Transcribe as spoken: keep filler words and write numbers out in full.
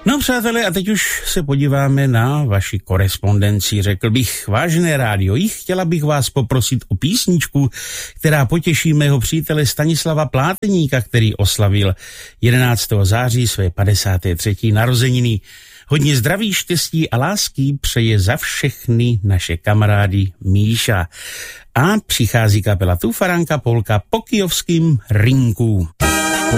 No přátelé, a teď už se podíváme na vaši korespondenci. Řekl bych, vážené rádio, jich chtěla bych vás poprosit o písničku, která potěší mého přítele Stanislava Pláteníka, který oslavil jedenáctého září své padesáté třetí narozeniny. Hodně zdraví, štěstí a lásky přeje za všechny naše kamarády Míša. A přichází kapela Tufaranka Polka po kyjovským rinku.